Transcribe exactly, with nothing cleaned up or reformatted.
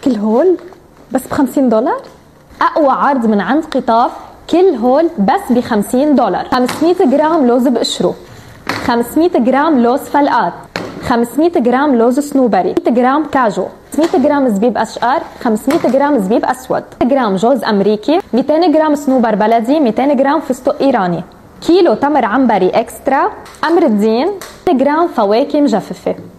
كل هول بس ب خمسين دولار؟ اقوى عرض من عند قطاف، كل هول بس ب خمسين دولار. خمسمية جرام لوز بقشره، خمسمية جرام لوز فلقات، خمسمية جرام لوز صنوبري، مية جرام كاجو، خمسمية جرام زبيب اشقر، خمسمية جرام زبيب اسود، جرام جوز امريكي، ميتين جرام صنوبر بلدي، ميتين جرام فستق ايراني، كيلو تمر عنبري اكسترا، امر الدين، جرام فواكه مجففه.